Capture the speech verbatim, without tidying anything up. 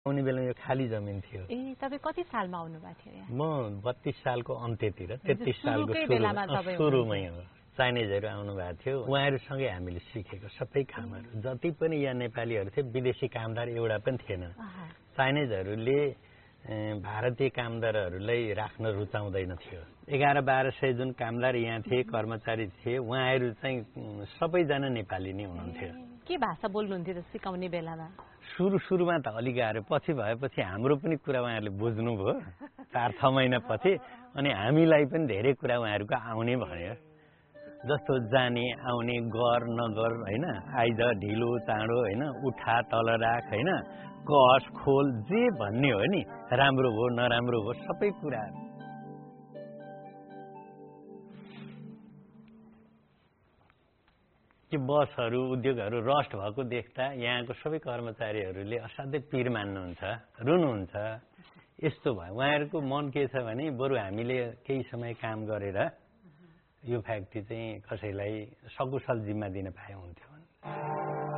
आउने बेला यो खाली जमिन थियो। ए तपाईँ कति सालमा आउनु भएको थियो यहाँ? म बत्तीस सालको अन्त्यतिर तेत्तीस सालको बेलामा तपाईँ सुरुमै हो। चाइनिजहरू आउनु भएको थियो, उहाँहरूसँगै हामीले सिकेको सबै कामहरू। जति पनि यहाँ नेपालीहरू थिए विदेशी कामदार एउटा पनि थिएन। चाइनिजहरूले भारतीय कामदारहरूलाई राख्न रुचाउँदैन थियो। एघार बाह्र सय जुन कामदार यहाँ थिए, कर्मचारी थिए, उहाँहरू चाहिँ सबैजना नेपाली नै हुनुहुन्थ्यो। के भाषा बोल्नुहुन्थ्यो त सिकाउने बेलामा? सुरु सुरुमा त अलि गाह्रो, पछि भएपछि हाम्रो पनि कुरा उहाँहरूले बुझ्नुभयो चार छ महिना पछि। अनि हामीलाई पनि धेरै कुरा उहाँहरूको आउने भयो। जस्तो जाने आउने गर नगर होइन, आइज ढिलो चाँडो होइन, उठा तल राख होइन, कस खोल जे भन्ने हो नि, राम्रो हो नराम्रो हो सबै कुरा। त्यो बसहरू उद्योगहरू रस्ट भएको देख्दा यहाँको सबै कर्मचारीहरूले असाध्यै पीर मान्नुहुन्छ, रुनुहुन्छ। यस्तो भयो उहाँहरूको मन के छ भने बरु हामीले केही समय काम गरेर यो फ्याक्ट्री चाहिँ कसैलाई सकुशल जिम्मा दिन पाए हुन्थ्यो।